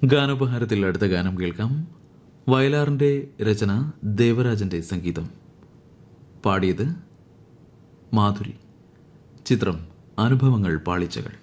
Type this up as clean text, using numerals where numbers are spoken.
ഗാനോപഹാരത്തിൽ അടുത്ത ഗാനം കേൾക്കാം. വയലാറിന്റെ രചന, ദേവരാജന്റെ സംഗീതം. പാടിയത് മാധുരി. ചിത്രം അനുഭവങ്ങൾ പാളിച്ചകൾ.